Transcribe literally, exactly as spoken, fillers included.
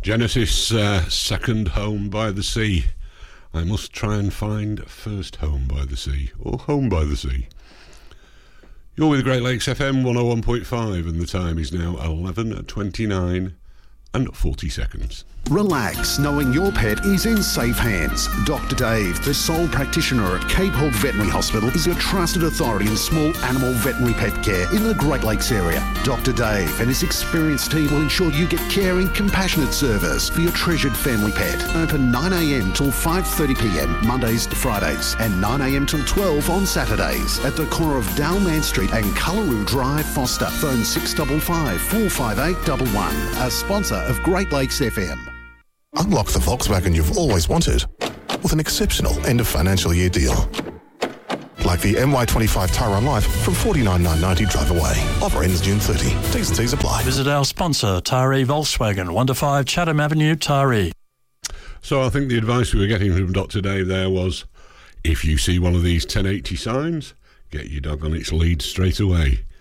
Genesis, uh, second home by the sea. I must try and find first home by the sea, or home by the sea. You're with Great Lakes F M one oh one point five, and the time is now eleven twenty-nine and forty seconds. Relax, knowing your pet is in safe hands. Doctor Dave, the sole practitioner at Cape Hog Veterinary Hospital, is your trusted authority in small animal veterinary pet care in the Great Lakes area. Doctor Dave and his experienced team will ensure you get caring, compassionate service for your treasured family pet. Open nine a.m. till five thirty p.m. Mondays to Fridays, and nine a.m. till twelve on Saturdays at the corner of Dalman Street and Cullaroo Drive, Foster. Phone six five five, four five eight one one. A sponsor of Great Lakes F M. Unlock the Volkswagen you've always wanted with an exceptional end of financial year deal. Like the M Y twenty-five Tyrone Life from forty-nine thousand nine hundred dollars drive away. Offer ends June thirtieth. T's and C's apply. Visit our sponsor, Taree Volkswagen, one to five Chatham Avenue, Taree. So I think the advice we were getting from Doctor Dave there was, if you see one of these ten eighty signs, get your dog on its lead straight away.